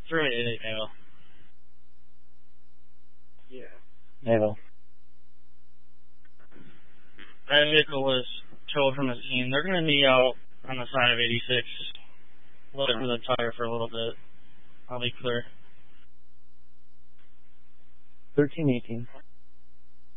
388 Naval. Yeah. Naval. That vehicle was towed from the scene. They're going to be out on the side of 86, looking for the tire for a little bit. I'll be clear. 1318.